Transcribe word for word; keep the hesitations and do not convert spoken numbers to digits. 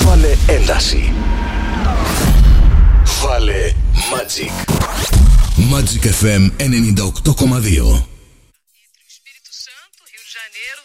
Βάλε ένταση. Βάλε Magic. Magic εφ εμ ενενήντα οκτώ κόμμα δύο.